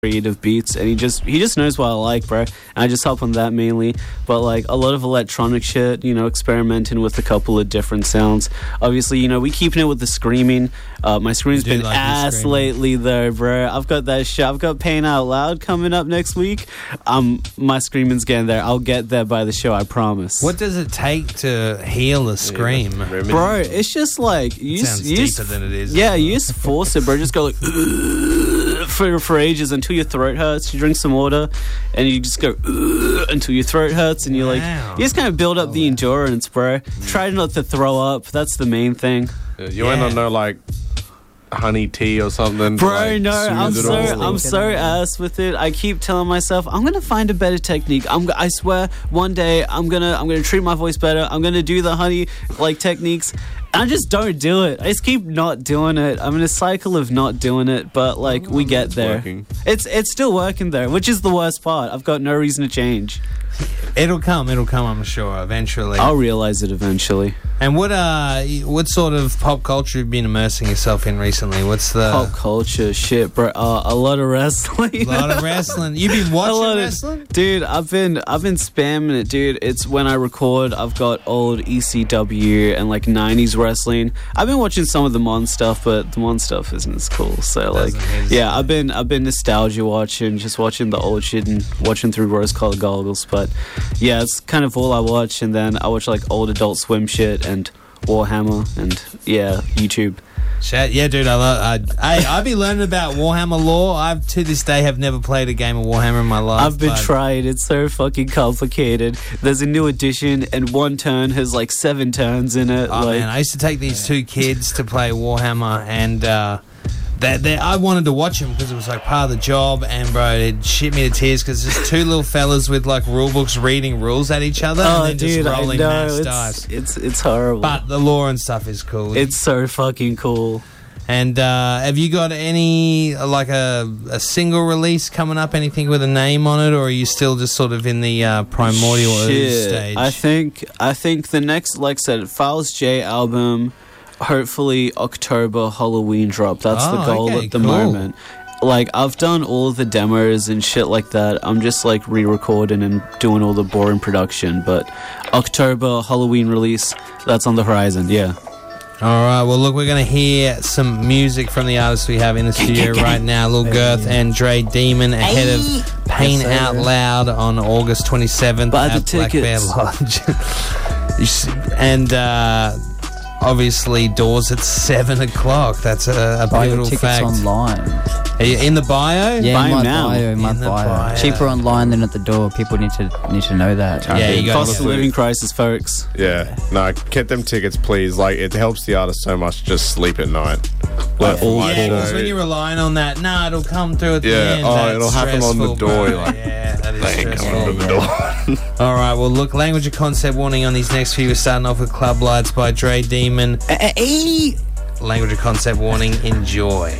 creative beats, and he just knows what I like, bro. And I just help on that mainly. But like a lot of electronic shit, experimenting with a couple of different sounds. Obviously, we keeping it with the screaming. My scream's been like ass lately though, bro. I've got that shit. I've got Pain Out Loud coming up next week. My screaming's getting there. I'll get there by the show, I promise. What does it take to heal a scream? Bro, it's just like sounds deeper than it is. Yeah, you just force it, bro. Just go like for ages until your throat hurts. You drink some water and you just go until your throat hurts, and you just kind of build up the endurance, bro. Try not to throw up. That's the main thing. You ain't on no like honey tea or something, bro. Like, no, I'm so ass with it. I keep telling myself I'm gonna find a better technique. I swear one day I'm gonna treat my voice better. I'm gonna do the honey techniques. I just don't do it. I just keep not doing it. I'm in a cycle of not doing it, but we get there. Working. It's still working though, which is the worst part. I've got no reason to change. It'll come, I'm sure, eventually. I'll realize it eventually. And what sort of pop culture have you been immersing yourself in recently? What's the pop culture shit, bro? A lot of wrestling. A lot of wrestling. You've been watching wrestling? Dude, I've been spamming it, dude. It's when I record, I've got old ECW and 90s wrestling. I've been watching some of the Mon stuff, but the Mon stuff isn't as cool. So I've been nostalgia watching, just watching the old shit and watching through rose-colored goggles. But yeah, it's kind of all I watch, and then I watch old Adult Swim shit and Warhammer and YouTube. Yeah, dude, I've been learning about Warhammer lore. I to this day have never played a game of Warhammer in my life. I've been trying. It's so fucking complicated. There's a new edition, and one turn has 7 turns in it. Oh man, I used to take these 2 kids to play Warhammer, and I wanted to watch them because it was part of the job, and bro, it shit me to tears because there's 2 little fellas with rule books reading rules at each other and then dude, just rolling mass dice. It's horrible. But the lore and stuff is cool. It's so fucking cool. And have you got any a single release coming up? Anything with a name on it, or are you still just sort of in the primordial stage? I think the next, like I said, Files J album. Hopefully October Halloween drop. That's the goal at the moment. I've done all of the demos and shit like that. I'm just re-recording and doing all the boring production. But October Halloween release, that's on the horizon. Yeah. All right. Well, look, we're going to hear some music from the artists we have in the studio right now. Lil Girth and Dre Demon ahead of Pain Out Loud on August 27th at Black Bear Lodge. And obviously, doors at 7 o'clock. That's a pivotal fact. Online. Are you in the bio? Yeah, buy in my bio. Cheaper online than at the door. People need to know that. Yeah, you got cost of living crisis, folks. Yeah, no, get them tickets, please. It helps the artist so much. Just sleep at night. Because when you're relying on that, it'll come through at the end. Yeah, it'll happen on the door. That is stressful. Coming to the door. All right, well, look, language of concept warning on these next few. We're starting off with Club Lights by Dre Demon. Language of concept warning, enjoy.